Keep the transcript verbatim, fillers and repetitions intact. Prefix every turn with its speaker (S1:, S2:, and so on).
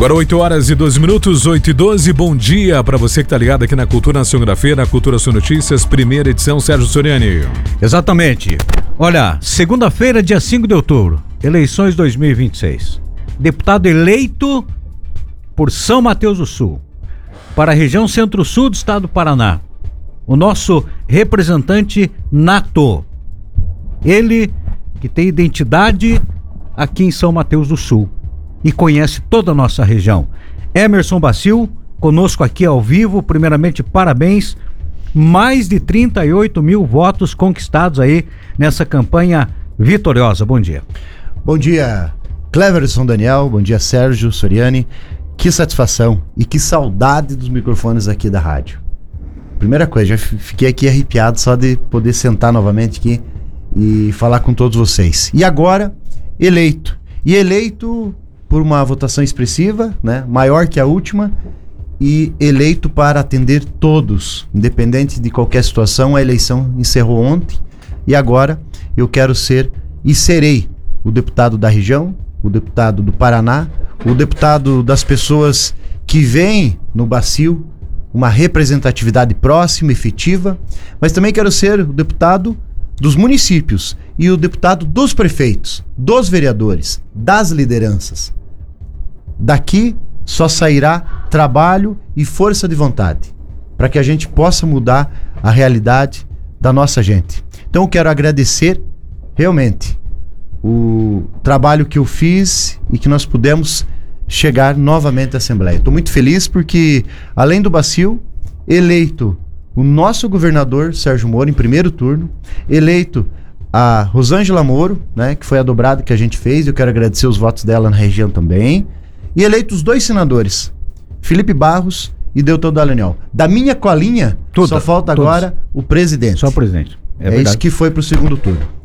S1: Agora oito horas e doze minutos, oito e doze, bom dia para você que está ligado aqui na Cultura na Segunda-feira, na Cultura São Notícias, primeira edição, Sérgio Soriani.
S2: Exatamente. Olha, segunda-feira, dia cinco de outubro, eleições dois mil e vinte e seis. Deputado eleito por São Mateus do Sul, para a região centro-sul do estado do Paraná. O nosso representante nato. Ele que tem identidade aqui em São Mateus do Sul e conhece toda a nossa região. Emerson Bacil, conosco aqui ao vivo. Primeiramente, parabéns. Mais de trinta e oito mil votos conquistados aí nessa campanha vitoriosa. Bom dia.
S3: Bom dia, Cleverson Daniel. Bom dia, Sérgio Soriani. Que satisfação e que saudade dos microfones aqui da rádio. Primeira coisa, já fiquei aqui arrepiado só de poder sentar novamente aqui e falar com todos vocês. E agora, eleito. E eleito por uma votação expressiva, né, maior que a última, e eleito para atender todos, independente de qualquer situação. A eleição encerrou ontem e agora eu quero ser e serei o deputado da região, o deputado do Paraná, o deputado das pessoas que veem no Bacil uma representatividade próxima, efetiva, mas também quero ser o deputado dos municípios e o deputado dos prefeitos, dos vereadores, das lideranças. Daqui só sairá trabalho e força de vontade para que a gente possa mudar a realidade da nossa gente. Então eu quero agradecer realmente o trabalho que eu fiz e que nós pudemos chegar novamente à Assembleia. Estou muito feliz porque, além do Bacil, eleito o nosso governador Sérgio Moro em primeiro turno, eleito a Rosângela Moro, né, que foi a dobrada que a gente fez, eu quero agradecer os votos dela na região também, e eleito os dois senadores, Felipe Barros e Deltan Dallagnol. Da minha colinha, Tudo, só falta todos. Agora o presidente.
S2: Só o presidente.
S3: É, é isso que foi para o segundo turno.